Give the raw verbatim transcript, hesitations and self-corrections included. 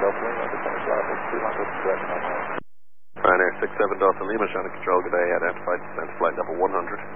Delta Lima, descend level two hundred, direct on. Ryanair six seven Delta Lima, trying to control, good day, identified descent flight level one hundred.